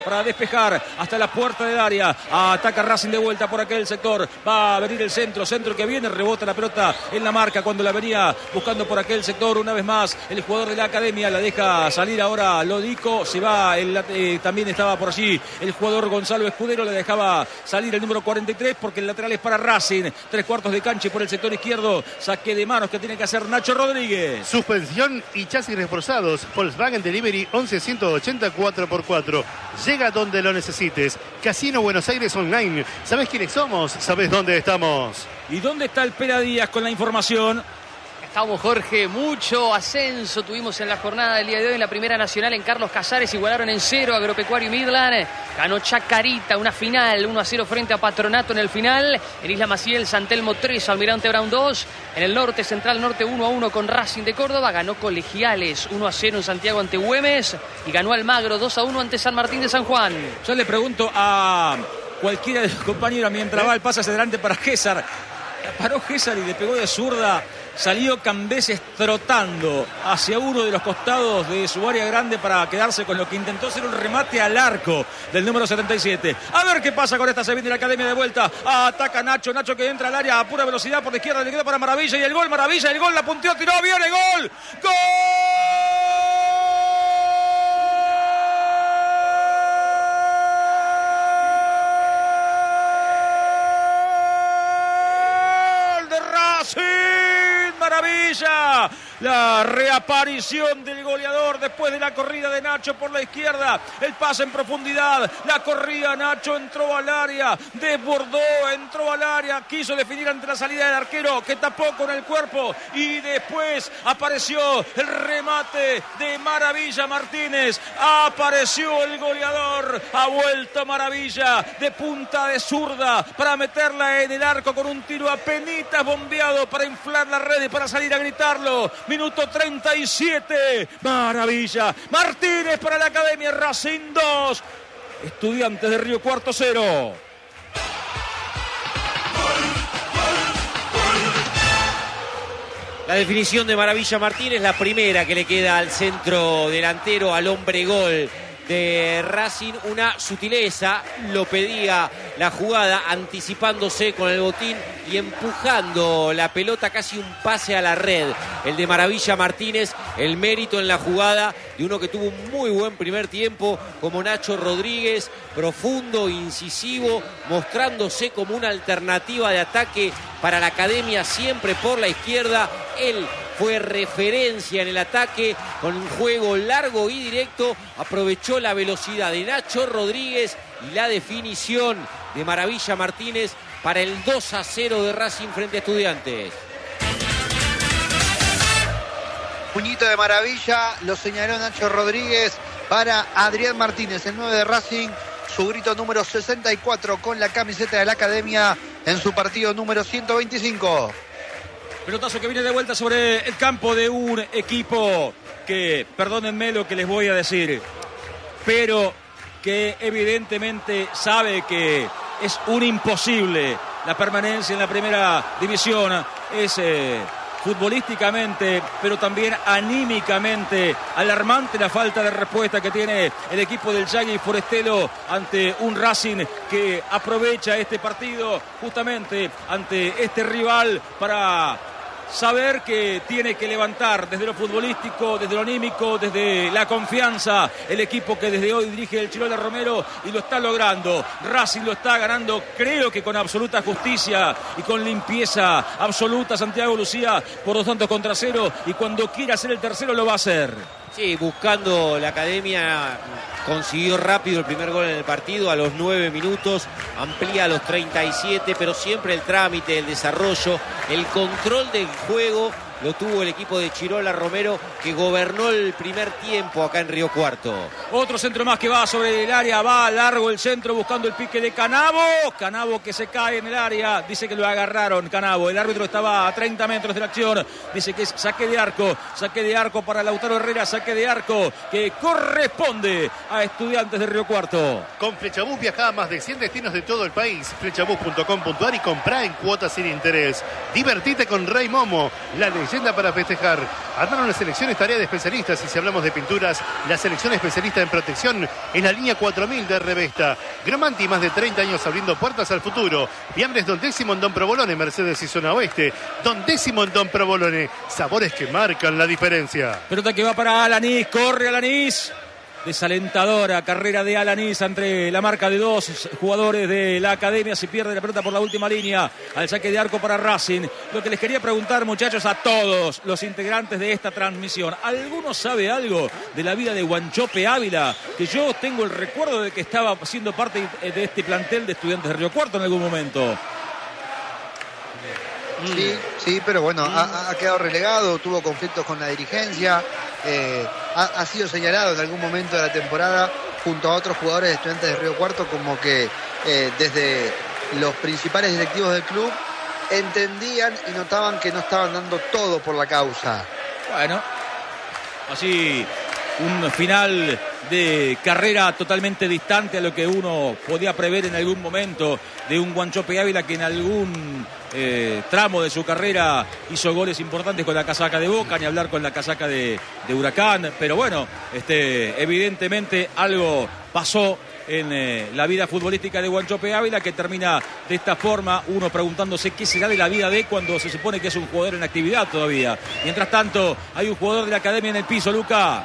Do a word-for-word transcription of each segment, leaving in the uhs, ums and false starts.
Para despejar hasta la puerta del área. Ataca Racing de vuelta por aquel sector. Va a venir el centro. Centro que viene. Rebota la pelota en la marca cuando la venía buscando por aquel sector. Una vez más el jugador de la academia la deja salir ahora Lodico. Se va. El, eh, también estaba por allí el jugador Gonzalo Escudero. Le dejaba salir el número cuarenta y tres porque el lateral es para Racing. Tres cuartos de cancha por el sector izquierdo. Saque de manos que tiene que hacer Nacho Rodríguez. Suspensión y chasis reforzados. Volkswagen Delivery once ciento ochenta cuatro por cuatro. Llega donde lo necesites. Casino Buenos Aires Online. ¿Sabés quiénes somos? ¿Sabés dónde estamos? ¿Y dónde está el Pera Díaz con la información? Estamos, Jorge, mucho ascenso tuvimos en la jornada del día de hoy en la Primera Nacional. En Carlos Casares igualaron en cero Agropecuario y Midland. Ganó Chacarita, una final, uno a cero frente a Patronato en el final. En Isla Maciel, San Telmo tres, Almirante Brown dos. En el norte, Central Norte uno a uno con Racing de Córdoba. Ganó Colegiales uno a cero en Santiago ante Güemes. Y ganó Almagro dos a uno ante San Martín de San Juan. Yo le pregunto a cualquiera de los compañeros mientras va el pase hacia adelante para César. Paró César y le pegó de zurda. Salió Cambeses trotando hacia uno de los costados de su área grande para quedarse con lo que intentó ser un remate al arco del número setenta y siete. A ver qué pasa con esta. Se viene la academia de vuelta. Ataca Nacho. Nacho que entra al área a pura velocidad por la izquierda. Le queda para Maravilla y el gol. Maravilla, el gol. La punteó, tiró, viene gol. ¡Gol! Maravilla, la reaparición del goleador después de la corrida de Nacho por la izquierda, el pase en profundidad, la corrida Nacho entró al área, desbordó, entró al área, quiso definir ante la salida del arquero que tapó con el cuerpo y después apareció el remate de Maravilla Martínez, apareció el goleador, ha vuelto Maravilla de punta de zurda para meterla en el arco con un tiro a penitas bombeado para inflar la red y para salir a gritarlo. Minuto treinta y siete. Maravilla. Martínez para la academia. Racing dos. Estudiantes de Río Cuarto cero. La definición de Maravilla Martínez, la primera que le queda al centro delantero, al hombre gol de Racing. Una sutileza, lo pedía la jugada, anticipándose con el botín y empujando la pelota, casi un pase a la red. El de Maravilla Martínez, el mérito en la jugada de uno que tuvo un muy buen primer tiempo como Nacho Rodríguez, profundo, incisivo, mostrándose como una alternativa de ataque para la academia, siempre por la izquierda. Él fue referencia en el ataque con un juego largo y directo, aprovechó la velocidad de Nacho Rodríguez y la definición de Maravilla Martínez para el dos a cero de Racing frente a Estudiantes. Puñito de Maravilla, lo señaló Nacho Rodríguez para Adrián Martínez, el nueve de Racing, su grito número sesenta y cuatro con la camiseta de la academia en su partido número ciento veinticinco. Pelotazo que viene de vuelta sobre el campo de un equipo que, perdónenme lo que les voy a decir, pero que evidentemente sabe que es un imposible la permanencia en la primera división. Es eh, futbolísticamente, pero también anímicamente alarmante la falta de respuesta que tiene el equipo del Yagui Forestelo ante un Racing que aprovecha este partido justamente ante este rival para saber que tiene que levantar desde lo futbolístico, desde lo anímico, desde la confianza, el equipo que desde hoy dirige el Chirola Romero y lo está logrando. Racing lo está ganando, creo que con absoluta justicia y con limpieza absoluta. Santiago Lucía por dos tantos contra cero y cuando quiera hacer el tercero lo va a hacer. Sí, buscando la academia, consiguió rápido el primer gol en el partido a los nueve minutos, amplía a los treinta y siete, pero siempre el trámite, el desarrollo, el control del juego lo tuvo el equipo de Chirola Romero, que gobernó el primer tiempo acá en Río Cuarto. Otro centro más que va sobre el área, va largo el centro buscando el pique de Canavo. Canavo que se cae en el área, dice que lo agarraron Canavo. El árbitro estaba a treinta metros de la acción, dice que es saque de arco, saque de arco para Lautaro Herrera, saque de arco que corresponde a Estudiantes de Río Cuarto. Con Flechabús viaja a más de cien destinos de todo el país. Flechabús punto com punto ar y comprá en cuotas sin interés. Divertite con Rey Momo, la leyenda para festejar. Armar una selección es tarea de especialistas y si hablamos de pinturas, la selección especialista en protección es la línea cuatro mil de Revesta. Gromanti, más de treinta años abriendo puertas al futuro. Fiambres Don Décimo en Don Provolone, Mercedes y Zona Oeste. Don Décimo en Don Provolone. Sabores que marcan la diferencia. Pelota que va para Alanís, corre Alanís. Desalentadora carrera de Alanís entre la marca de dos jugadores de la academia. Se pierde la pelota por la última línea al saque de arco para Racing. Lo que les quería preguntar, muchachos, a todos los integrantes de esta transmisión: ¿alguno sabe algo de la vida de Wanchope Ávila? Que yo tengo el recuerdo de que estaba siendo parte de este plantel de Estudiantes de Río Cuarto en algún momento. Sí, sí, pero bueno, ha, ha quedado relegado, tuvo conflictos con la dirigencia, eh, ha, ha sido señalado en algún momento de la temporada junto a otros jugadores de Estudiantes de Río Cuarto como que eh, desde los principales directivos del club entendían y notaban que no estaban dando todo por la causa. Bueno, así un final de carrera totalmente distante a lo que uno podía prever en algún momento de un Wanchope Ávila que en algún eh, tramo de su carrera hizo goles importantes con la casaca de Boca, ni hablar con la casaca de, de Huracán, pero bueno, este, evidentemente algo pasó en eh, la vida futbolística de Wanchope Ávila, que termina de esta forma, uno preguntándose qué será de la vida de cuando se supone que es un jugador en actividad todavía. Mientras tanto, hay un jugador de la academia en el piso, Luca.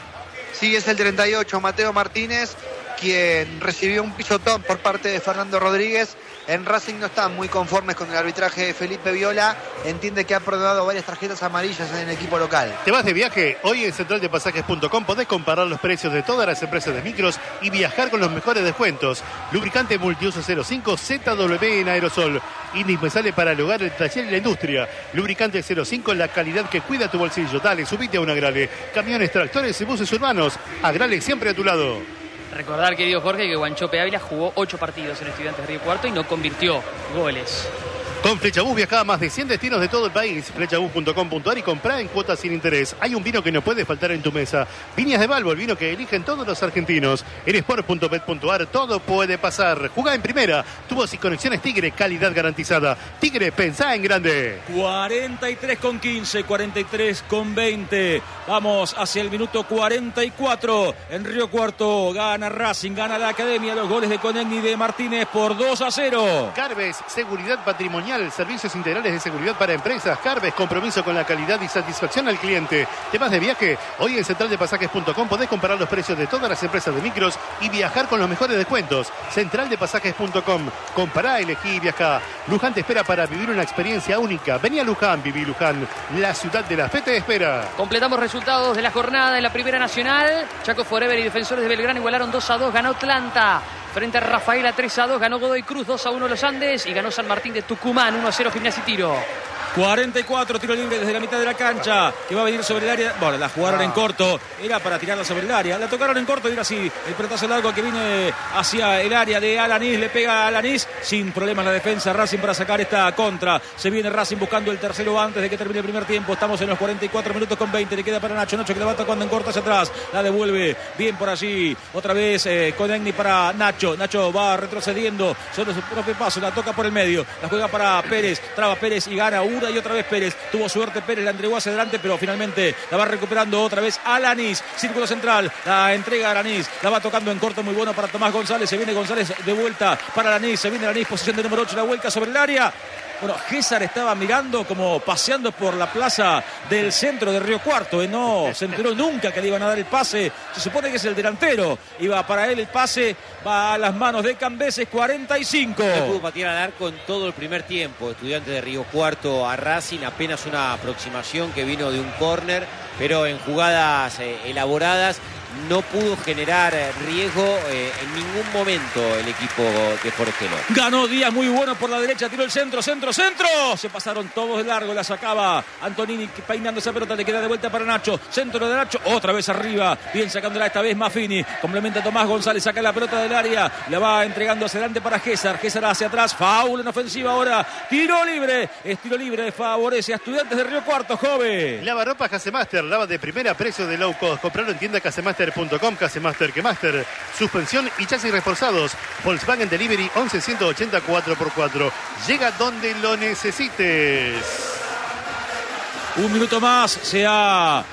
Sí, es el treinta y ocho, Mateo Martínez, quien recibió un pisotón por parte de Fernando Rodríguez. En Racing no están muy conformes con el arbitraje de Felipe Viola. Entiende que ha perdonado varias tarjetas amarillas en el equipo local. ¿Te vas de viaje? Hoy en central de pasajes punto com podés comparar los precios de todas las empresas de micros y viajar con los mejores descuentos. Lubricante multiuso cero cinco Z W en aerosol. Indispensable para el hogar, el taller y la industria. Lubricante cero cinco, la calidad que cuida tu bolsillo. Dale, subite a un Agrale. Camiones, tractores y buses urbanos. Agrale siempre a tu lado. Recordar, querido Jorge, que Wanchope Ávila jugó ocho partidos en Estudiantes de Río Cuarto y no convirtió goles. Con Flechabús viaja a más de cien destinos de todo el país. Flechabús punto com punto a r y comprá en cuotas sin interés. Hay un vino que no puede faltar en tu mesa. Viñas de Balbo, el vino que eligen todos los argentinos. En sport punto bet punto a r todo puede pasar. Jugá en primera. Tubos y conexiones Tigre, calidad garantizada. Tigre, pensá en grande. cuarenta y tres con quince, cuarenta y tres con veinte. Vamos hacia el minuto cuarenta y cuatro. En Río Cuarto gana Racing, gana la academia. Los goles de Conegni y de Martínez por dos a cero. Carves, seguridad patrimonial. Servicios integrales de seguridad para empresas. Carves, compromiso con la calidad y satisfacción al cliente. ¿Te vas de viaje? Hoy en central de pasajes punto com podés comparar los precios de todas las empresas de micros y viajar con los mejores descuentos. central de pasajes punto com. Compará, elegí y viajá. Luján te espera para vivir una experiencia única. Vení a Luján, viví Luján. La ciudad de la fe te espera. Completamos resultados de la jornada en la Primera Nacional. Chaco Forever y Defensores de Belgrano igualaron dos a dos. Ganó Atlanta frente a Rafaela tres a dos. Ganó Godoy Cruz dos a uno Los Andes. Y ganó San Martín de Tucumán uno a cero Gimnasia y Tiro. cuarenta y cuatro, tiro libre desde la mitad de la cancha, que va a venir sobre el área. Bueno, la jugaron ah. en corto, era para tirarla sobre el área. La tocaron en corto y era así. El pelotazo largo que viene hacia el área de Alanís, le pega a Alanís. Sin problemas la defensa Racing para sacar esta contra. Se viene Racing buscando el tercero antes de que termine el primer tiempo. Estamos en los cuarenta y cuatro minutos con veinte. Le queda para Nacho. Nacho que la va tocando en corto hacia atrás. La devuelve bien por allí. Otra vez eh, Conegni para Nacho. Nacho va retrocediendo sobre su propio paso. La toca por el medio. La juega para Pérez. Traba Pérez y gana una y otra vez Pérez. Tuvo suerte Pérez, la entregó hacia adelante, pero finalmente la va recuperando otra vez Alanís. Círculo central, la entrega a Alanís. La va tocando en corto, muy bueno para Tomás González. Se viene González de vuelta para Alanís. Se viene Alanís, posición de número ocho, la vuelta sobre el área. Bueno, César estaba mirando como paseando por la plaza del centro de Río Cuarto. ¿eh? No se enteró nunca que le iban a dar el pase. Se supone que es el delantero. Iba para él el pase. Va a las manos de Cambeses, cuarenta y cinco. No pudo patear al arco en todo el primer tiempo. Estudiantes de Río Cuarto a Racing. Apenas una aproximación que vino de un córner. Pero en jugadas eh, elaboradas no pudo generar riesgo eh, en ningún momento el equipo de Forestelo. Ganó Díaz, muy bueno por la derecha, tiró el centro, centro, centro. Se pasaron todos de largo, la sacaba Antonini peinando esa pelota, le queda de vuelta para Nacho. Centro de Nacho, otra vez arriba, bien sacándola esta vez Maffini. Complementa a Tomás González, saca la pelota del área, la va entregando hacia adelante para Gésar. Gésar hacia atrás, foul en ofensiva ahora. Tiro libre, es tiro libre, favorece a Estudiantes de Río Cuarto, joven. Lavarropas Casemaster, lava de primera, precio de low cost. Comprarlo en tienda Casemaster punto com, Casemaster que Master. Suspensión y chasis reforzados. Volkswagen Delivery once ciento ochenta cuatro por cuatro. Llega donde lo necesites. Un minuto más se ha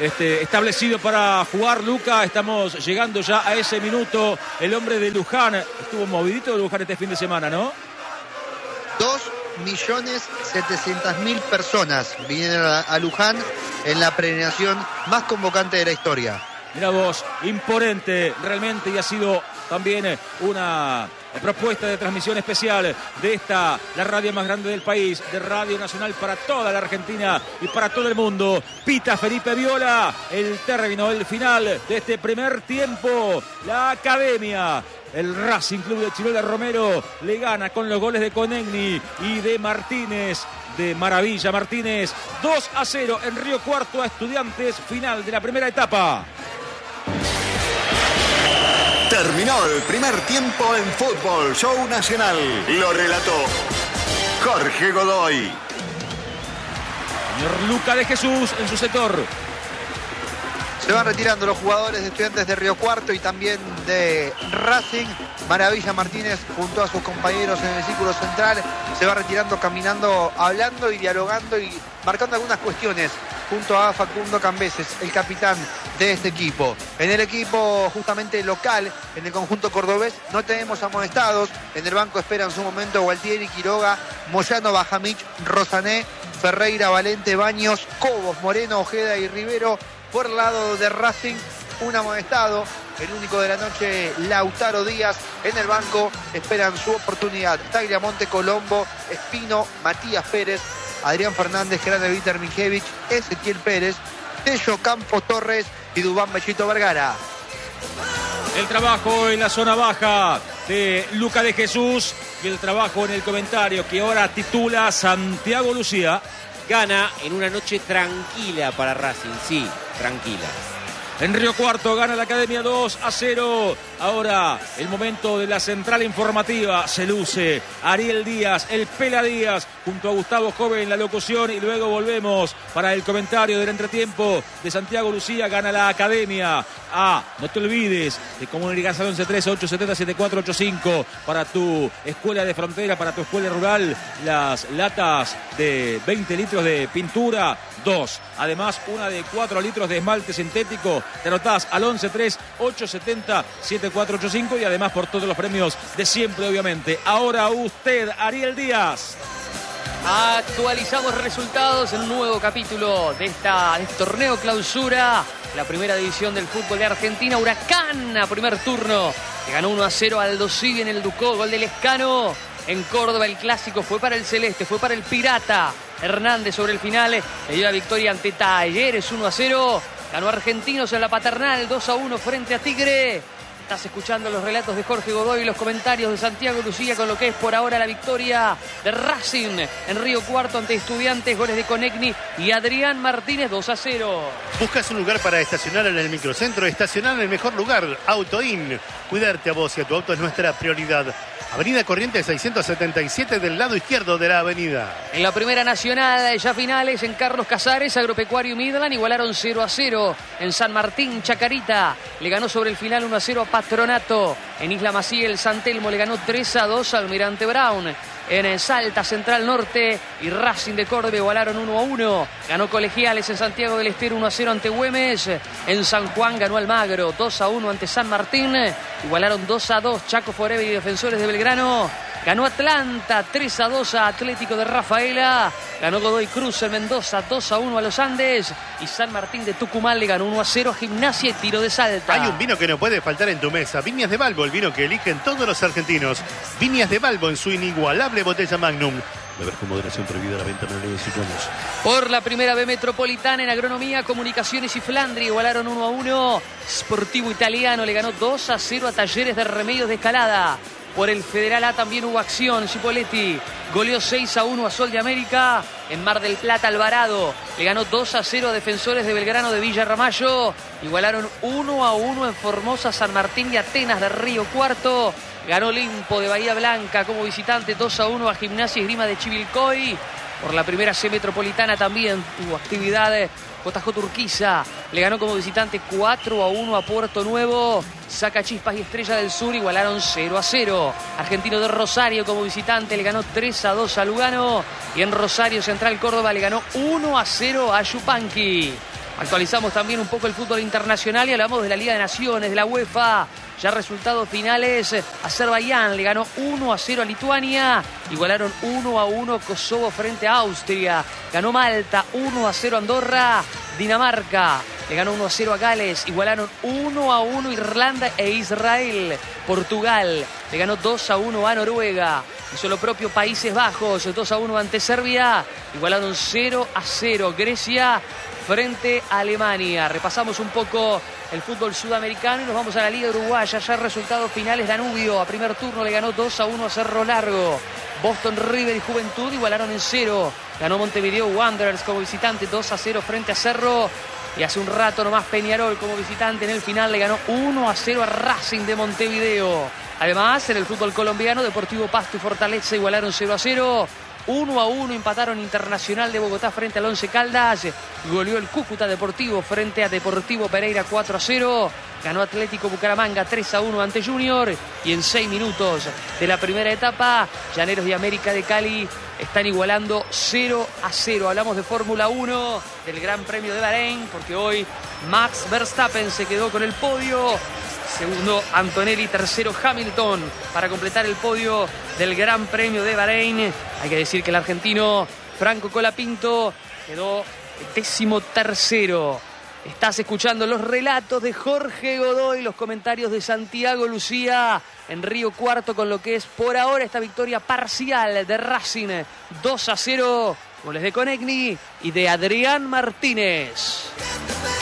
este, establecido para jugar, Luca. Estamos llegando ya a ese minuto. El hombre de Luján, estuvo movidito de Luján este fin de semana, ¿no? Dos millones setecientas mil personas vinieron a, a Luján en la premiación más convocante de la historia. Mira vos, imponente realmente, y ha sido también una propuesta de transmisión especial de esta, la radio más grande del país, de Radio Nacional para toda la Argentina y para todo el mundo. Pita Felipe Viola, el término, el final de este primer tiempo. La Academia, el Racing Club de Chirola Romero, le gana con los goles de Conegni y de Martínez, de Maravilla Martínez, dos a cero en Río Cuarto a Estudiantes, final de la primera etapa. Terminó el primer tiempo en Fútbol Show Nacional. Lo relató Jorge Godoy. Señor Luca de Jesús en su sector. Se van retirando los jugadores de Estudiantes de Río Cuarto y también de Racing. Maravilla Martínez junto a sus compañeros en el círculo central se va retirando, caminando, hablando y dialogando y marcando algunas cuestiones junto a Facundo Cambeses, el capitán de este equipo. En el equipo justamente local, en el conjunto cordobés, no tenemos amonestados. En el banco esperan su momento Gualtieri, Quiroga, Moyano, Bajamich, Rosané, Ferreira, Valente, Baños, Cobos, Moreno, Ojeda y Rivero. Por el lado de Racing, un amonestado, el único de la noche, Lautaro Díaz. En el banco esperan su oportunidad Tagliamonte, Colombo, Espino, Matías Pérez, Adrián Fernández, Gerardo Víter Mijevich, Ezequiel Pérez, Tello Campos Torres y Dubán Bellito Vergara. El trabajo en la zona baja de Luca de Jesús y el trabajo en el comentario que ahora titula Santiago Lucía. Gana en una noche tranquila para Racing, sí, tranquila. En Río Cuarto gana la Academia dos a cero. Ahora el momento de la central informativa. Se luce Ariel Díaz, el Pela Díaz, junto a Gustavo Joven en la locución. Y luego volvemos para el comentario del entretiempo de Santiago Lucía. Gana la Academia. Ah, no te olvides de comunicar al once trece ocho setenta setenta y cuatro ochenta y cinco para tu escuela de frontera, para tu escuela rural. Las latas de veinte litros de pintura, dos. Además, una de cuatro litros de esmalte sintético. Te anotás al once trece ocho setenta setenta y cuatro ochenta y cinco y además por todos los premios de siempre, obviamente. Ahora usted, Ariel Díaz. Actualizamos resultados en un nuevo capítulo de, esta, de este torneo clausura. La primera división del fútbol de Argentina. Huracán a primer turno. Le ganó uno a cero al Aldo Civi en el Ducó. Gol de Lescano. En Córdoba el clásico fue para el Celeste, fue para el Pirata. Hernández sobre el final le dio la victoria ante Talleres uno a cero. Ganó Argentinos en la Paternal dos a uno frente a Tigre. Estás escuchando los relatos de Jorge Godoy y los comentarios de Santiago Lucía con lo que es por ahora la victoria de Racing en Río Cuarto ante Estudiantes. Goles de Conegni y Adrián Martínez dos a cero. ¿Buscas un lugar para estacionar en el microcentro? Estacionar en el mejor lugar, Autoin. Cuidarte a vos y a tu auto es nuestra prioridad. Avenida Corrientes seiscientos setenta y siete del lado izquierdo de la avenida. En la primera nacional, ya finales, en Carlos Casares, Agropecuario y Midland igualaron cero a cero. En San Martín, Chacarita le ganó sobre el final uno a cero a Patronato. En Isla Maciel, San Telmo le ganó tres a dos al Almirante Brown. En Salta, Central Norte y Racing de Córdoba igualaron uno a uno. Ganó Colegiales en Santiago del Estero uno a cero ante Güemes. En San Juan ganó Almagro dos a uno ante San Martín. Igualaron dos a dos Chaco Forever y Defensores de Belgrano. Ganó Atlanta tres a dos a Atlético de Rafaela. Ganó Godoy Cruz en Mendoza dos a uno a Los Andes. Y San Martín de Tucumán le ganó uno a cero a Gimnasia y Tiro de Salta. Hay un vino que no puede faltar en tu mesa. Viñas de Balbo, el vino que eligen todos los argentinos. Viñas de Balbo en su inigualable botella Magnum. Beber con moderación, prohibida la venta, menores y chicos. Por la primera B metropolitana en Agronomía, Comunicaciones y Flandria igualaron uno a uno. Sportivo Italiano le ganó dos a cero a Talleres de Remedios de Escalada. Por el Federal A también hubo acción. Cipoletti goleó seis a uno a Sol de América. En Mar del Plata, Alvarado le ganó dos a cero a Defensores de Belgrano de Villa Ramallo. Igualaron uno a uno en Formosa, San Martín y Atenas de Río Cuarto. Ganó Olimpo de Bahía Blanca como visitante dos a uno a Gimnasia y Esgrima de Chivilcoy. Por la primera C metropolitana también tuvo actividad J J Urquiza. Le ganó como visitante cuatro a uno a Puerto Nuevo. Sacachispas y Estrella del Sur igualaron cero a cero. Argentino de Rosario como visitante le ganó tres a dos a Lugano. Y en Rosario Central Córdoba le ganó uno a cero a Yupanqui. Actualizamos también un poco el fútbol internacional y hablamos de la Liga de Naciones, de la UEFA. Ya resultados finales: Azerbaiyán le ganó uno a cero a Lituania, igualaron uno a uno Kosovo frente a Austria, ganó Malta uno a cero Andorra, Dinamarca le ganó uno a cero a Gales, igualaron uno a uno Irlanda e Israel, Portugal le ganó dos a uno a Noruega, hizo lo propio Países Bajos, dos a uno ante Serbia, igualaron cero a cero Grecia frente a Alemania. Repasamos un poco el fútbol sudamericano y nos vamos a la Liga Uruguaya. Ya resultados finales: Danubio a primer turno le ganó dos a uno a Cerro Largo. Boston River y Juventud igualaron en cero. Ganó Montevideo Wanderers como visitante dos a cero frente a Cerro. Y hace un rato nomás Peñarol como visitante en el final le ganó uno a cero a Racing de Montevideo. Además, en el fútbol colombiano, Deportivo Pasto y Fortaleza igualaron cero a cero. uno a uno empataron Internacional de Bogotá frente al Once Caldas. Goleó el Cúcuta Deportivo frente a Deportivo Pereira cuatro a cero. Ganó Atlético Bucaramanga tres a uno ante Junior. Y en seis minutos de la primera etapa, Llaneros y América de Cali están igualando cero a cero. Hablamos de Fórmula uno, del Gran Premio de Bahrein, porque hoy Max Verstappen se quedó con el podio. Segundo Antonelli, tercero Hamilton para completar el podio del Gran Premio de Bahrein. Hay que decir que el argentino Franco Colapinto quedó décimo tercero. Estás escuchando los relatos de Jorge Godoy, los comentarios de Santiago Lucía en Río Cuarto con lo que es por ahora esta victoria parcial de Racing dos a cero. Goles de Conegni y de Adrián Martínez.